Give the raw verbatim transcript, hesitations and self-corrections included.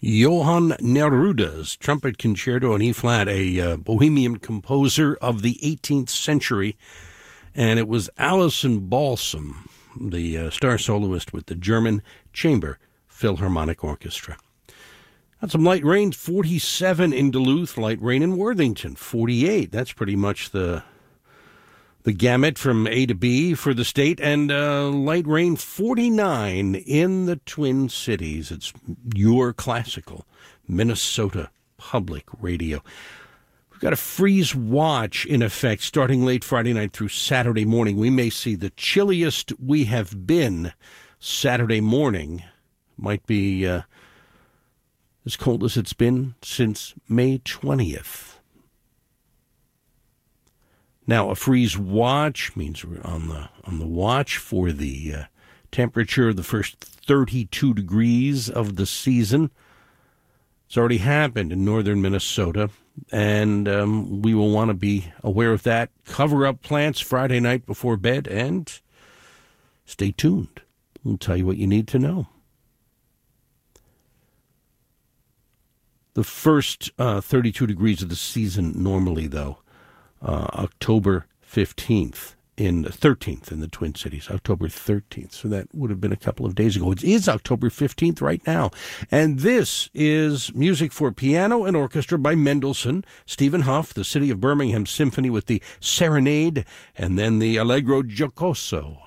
Johann Neruda's Trumpet Concerto in E-flat, a uh, Bohemian composer of the eighteenth century, and it was Alison Balsam, the uh, star soloist with the German Chamber Philharmonic Orchestra. Got some light rain, forty-seven in Duluth, light rain in Worthington, forty-eight. That's pretty much the the gamut from A to B for the state, and uh, light rain, forty-nine in the Twin Cities. It's your classical Minnesota Public Radio. We've got a freeze watch in effect starting late Friday night through Saturday morning. We may see the chilliest we have been Saturday morning. Might be uh, as cold as it's been since May twentieth. Now, a freeze watch means we're on the on the watch for the uh, temperature of the first thirty-two degrees of the season. It's already happened in northern Minnesota, and um, we will want to be aware of that. Cover up plants Friday night before bed, and stay tuned. We'll tell you what you need to know. The first uh, thirty-two degrees of the season normally, though, uh, October fifteenth, in the thirteenth in the Twin Cities, October thirteenth. So that would have been a couple of days ago. It is October fifteenth right now. And this is music for piano and orchestra by Mendelssohn, Stephen Hough, the City of Birmingham Symphony with the Serenade, and then the Allegro Giocoso.